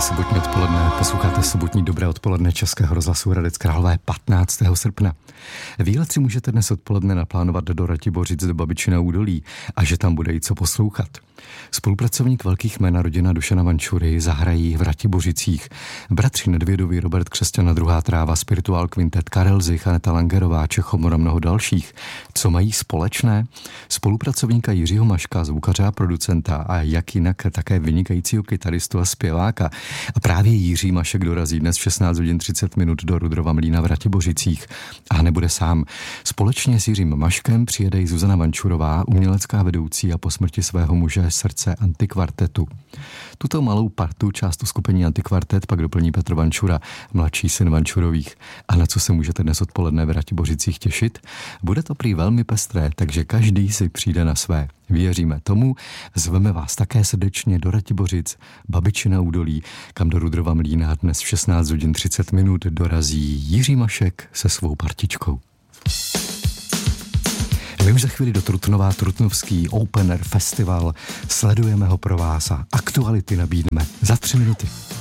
sobotní odpoledne, posloucháte sobotní dobré odpoledne Českého rozhlasu Hradec Králové 15. srpna. Výlet si můžete dnes odpoledne naplánovat do Ratibořic do Babičina údolí a že tam bude i co poslouchat. Spolupracovník velkých jmen a rodina Dušana Vančury zahrají v Ratibořicích. Bratři Nedvědovi, Robert Křesťan a druhá tráva, Spirituál Quintet, Karel Zich, Aneta Langerová, Čechomor a mnoho dalších. Co mají společné? Spolupracovníka Jiřího Maška, zvukaře a producenta a jak jinak také vynikajícího kytaristu a zpěváka. A právě Jiří Mašek dorazí dnes v 16 hodin 30 minut do Rudrova Mlýna v Ratibořicích. A nebude sám. Společně s Jiřím Maškem přijede i Zuzana Vančurová, umělecká vedoucí a po smrti svého muže srdce antikvartetu. Tuto malou partu, část uskupení Antikvartet, pak doplní Petr Vančura, mladší syn Vančurových. A na co se můžete dnes odpoledne v Ratibořicích těšit? Bude to prý velmi pestré, takže každý si přijde na své. Věříme tomu, zveme vás také srdečně do Ratibořic, Babičina údolí, kam do Rudrova Mlýna dnes v 16 hodin 30 minut dorazí Jiří Mašek se svou partičkou. My už za chvíli do Trutnova, Trutnovský Open Air Festival, sledujeme ho pro vás a aktuality nabídneme za 3 minuty.